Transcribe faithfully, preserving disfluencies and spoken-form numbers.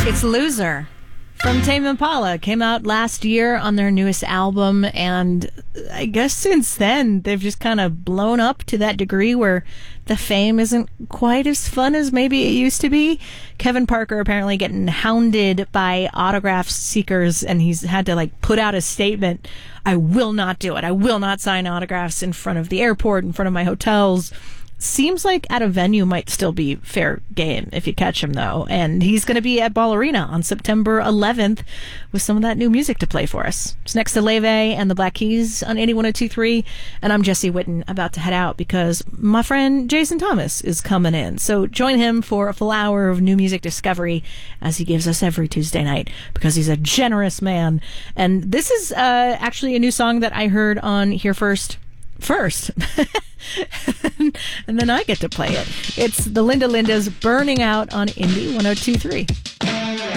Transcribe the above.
It's Loser from Tame Impala. Came out last year on their newest album, and I guess since then they've just kind of blown up to that degree where the fame isn't quite as fun as maybe it used to be. Kevin Parker apparently getting hounded by autograph seekers, and he's had to like put out a statement. I will not do it. I will not sign autographs in front of the airport, in front of my hotels. Seems like at a venue might still be fair game if you catch him, though. And he's going to be at Ball Arena on September eleventh with some of that new music to play for us. It's next to Leve and the Black Keys on eighty-one oh two point three. And I'm Jesse Witten, about to head out because my friend Jason Thomas is coming in. So join him for a full hour of new music discovery as he gives us every Tuesday night, because he's a generous man. And this is uh, actually a new song that I heard on Here First. First. And then I get to play it. It's the Linda Lindas, Burning Out on Indie one oh two point three.